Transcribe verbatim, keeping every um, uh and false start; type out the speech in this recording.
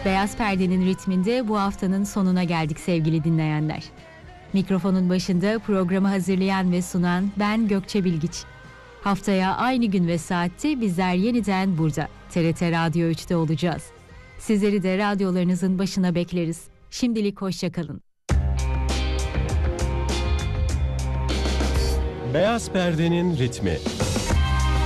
Beyaz Perde'nin ritminde bu haftanın sonuna geldik sevgili dinleyenler. Mikrofonun başında programı hazırlayan ve sunan ben Gökçe Bilgiç. Haftaya aynı gün ve saatte bizler yeniden burada T R T Radyo üçte olacağız. Sizleri de radyolarınızın başına bekleriz. Şimdilik hoşça kalın. Beyaz Perde'nin ritmi.